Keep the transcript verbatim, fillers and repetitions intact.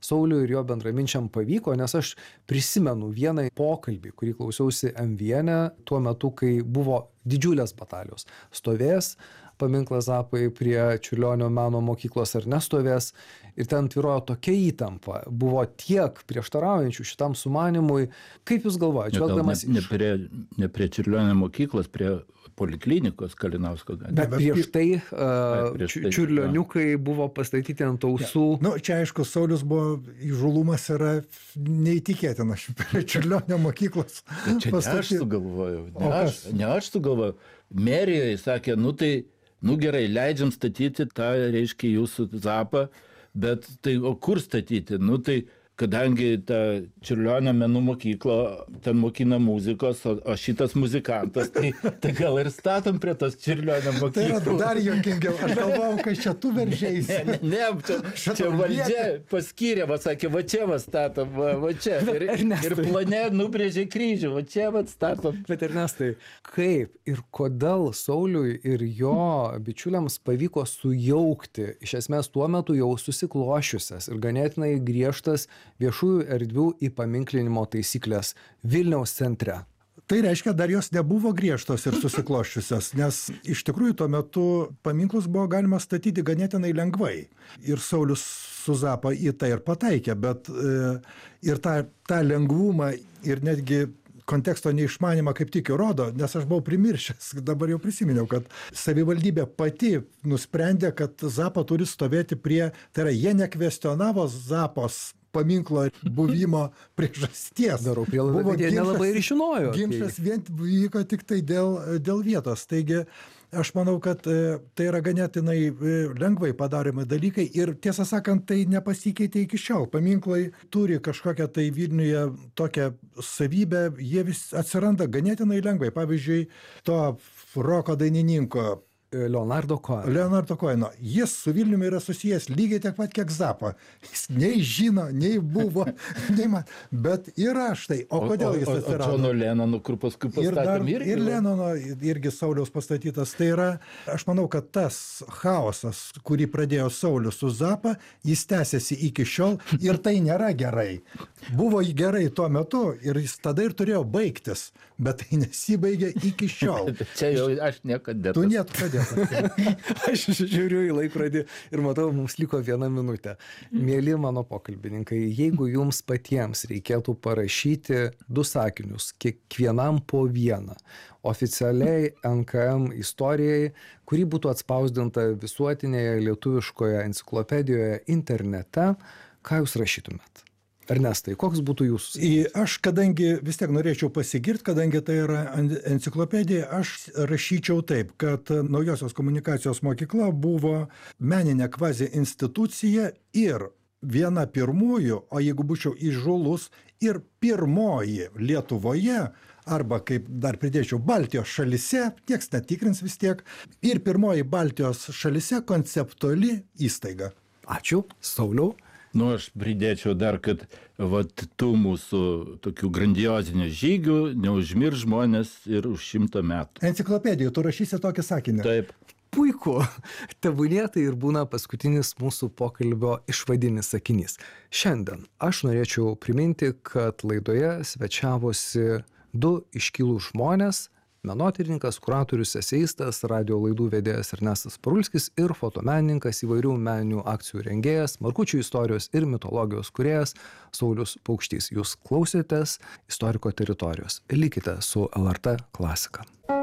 Sauliui ir jo bendraminčiam pavyko, nes aš prisimenu vieną pokalbį, kurį klausiausi M viene tuo metu, kai buvo didžiulės batalijos. Stovės paminklas Zapai prie Čiurlionio meno mokyklos ar nestovės. Ir ten tvyrojo tokia įtampa. Buvo tiek prieštaraujančių šitam sumanimui. Kaip jūs galvojate, žvelgdamas ne, ne, prie, ne prie Čiurlionio mokyklos, prie poliklinikos Kalinausko gatvėje. Bet prieš tai uh, čiurlioniukai buvo pastatyti ant ausų. Ja. Nu, čia aišku, Saulius buvo, įžulumas yra neįtikėtinas prie Čiurlionio mokyklos. Čia pastatyti... ne aš sugalvojau. Ne aš, ne aš sugalvojau. Merijoje sakė, nu tai, nu gerai, leidžiam statyti tą, reiškia, jūsų Zapą, bet tai, o kur statyti? Nu tai, kadangi ta Čiurlionio menų mokykla ten mokina muzikos, o, o šitas muzikantas, tai, tai gal ir statom prie tos Čiurlionio mokyklos. Tai yra dar juokingiau, aš galvojau, kad čia tu veržeisi. Ne, ne, ne čia, čia valdžia paskyrė, va sakė, va čia va statom, va, va čia. Ir, ir plane nubrėžė kryžių, va čia va statom. Bet Ernestai, kaip ir kodėl Sauliui ir jo bičiuliams pavyko sujaukti iš esmės tuo metu jau susiklošiusias ir ganėtinai griežtas viešųjų erdvių įpaminklinimo taisyklės Vilniaus centre? Tai reiškia, dar jos nebuvo griežtos ir susikloščiusios, nes iš tikrųjų tuo metu paminklus buvo galima statyti ganėtinai lengvai. Ir Saulius su Zapa į tai ir pataikė, bet e, ir tą, tą lengvumą ir netgi konteksto neišmanimą kaip tik įrodo, nes aš buvau primiršęs, dabar jau prisiminiau, kad savivaldybė pati nusprendė, kad Zapa turi stovėti prie, tai yra, jie nekvestionavo Zapos paminklo buvimo priežasties. Darau prielaidą, kad jie nelabai ir žinojo. Ginčas vien vyko tik tai dėl, dėl vietos. Taigi, aš manau, kad tai yra ganėtinai lengvai padaromi dalykai ir tiesą sakant, tai nepasikeitė iki šiol. Paminklai turi kažkokią tai Vilniuje tokią savybę, jie vis atsiranda ganėtinai lengvai. Pavyzdžiui, to roko dainininko Leonardo Cohen. Leonardo Coheno. Jis su Vilniumi yra susijęs lygiai tiek pat, kiek Zapa. Jis nei žino, nei buvo, nei man. Bet yra štai. O kodėl jis atsirado? O Džono Lenono, kur paskui pastatėm ir, irgi? Ir Lenono, irgi Sauliaus pastatytas. Tai yra, aš manau, kad tas chaosas, kurį pradėjo Saulius su Zapa, jis tęsiasi iki šiol ir tai nėra gerai. Buvo gerai tuo metu ir jis tada ir turėjo baigtis, bet tai nesibaigė iki šiol. Čia jau aš niekada. Tu net pradėjau. Aš žiūriu į laikrodį ir matau, mums liko viena minutė. Mėly mano pokalbininkai, jeigu jums patiems reikėtų parašyti du sakinius, kiekvienam po vieną, oficialiai N K M istorijai, kuri būtų atspausdinta visuotinėje lietuviškoje enciklopedijoje internete, ką jūs rašytumėt? Ernestai, koks būtų jūsų? Aš, kadangi vis tiek norėčiau pasigirti, kadangi tai yra enciklopedija, aš rašyčiau taip, kad Naujosios komunikacijos mokykla buvo meninė kvazi institucija ir viena pirmųjų, o jeigu būčiau įžūlus, ir pirmoji Lietuvoje, arba kaip dar pridėčiau Baltijos šalise, nieks netikrins vis tiek, ir pirmoji Baltijos šalise konceptuali įstaiga. Ačiū, Sauliau. Nu, aš pridėčiau dar, kad vat, tų mūsų tokių grandiozinių žygių neužmirš žmonės ir už šimtą metų. Enciklopedijoje tu rašysi tokį sakinį. Taip. Puiku. Tebūnie tai ir būna paskutinis mūsų pokalbio išvadinis sakinys. Šiandien aš norėčiau priminti, kad laidoje svečiavosi du iškilūs žmonės, menotyrininkas, kuratorius, eseistas, radio laidų vedėjas Ernestas Parulskis ir fotomenininkas, įvairių meninių akcijų rengėjas, Markučių istorijos ir mitologijos kūrėjas Saulius Paukštys. Jūs klausėtės Istoriko teritorijos. Likite su L R T klasika.